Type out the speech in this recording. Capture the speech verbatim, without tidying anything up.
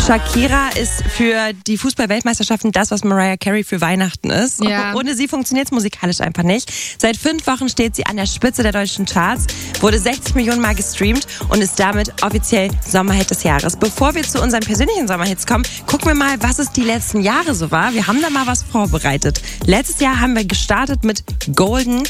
Shakira ist für die Fußball-Weltmeisterschaften das, was Mariah Carey für Weihnachten ist. Ja. Ohne sie funktioniert es musikalisch einfach nicht. Seit fünf Wochen steht sie an der Spitze der deutschen Charts, wurde sechzig Millionen Mal gestreamt und ist damit offiziell Sommerhit des Jahres. Bevor wir zu unseren persönlichen Sommerhits kommen, gucken wir mal, was es die letzten Jahre so war. Wir haben da mal was vorbereitet. Letztes Jahr haben wir gestartet mit Golden